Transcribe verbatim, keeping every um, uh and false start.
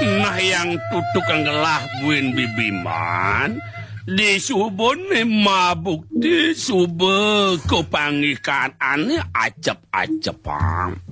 Nah yang tutuk ang gelah buin bibiman di subon mabuk di sube kepangikan ane acap-acapang.